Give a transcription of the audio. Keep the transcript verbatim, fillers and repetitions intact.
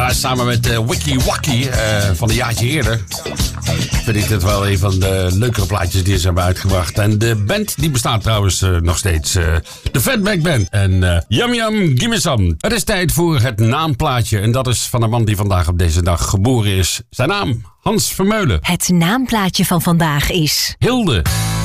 Ja, samen met uh, Wiki Wacky uh, van een jaartje eerder. Vind ik dit wel een van de leukere plaatjes die ze hebben uitgebracht. En de band die bestaat trouwens uh, nog steeds. Uh, de Fatback Band. En uh, Yum Yum Gimme Some. Het is tijd voor het naamplaatje. En dat is van een man die vandaag op deze dag geboren is. Zijn naam, Hans Vermeulen. Het naamplaatje van vandaag is... Hilde.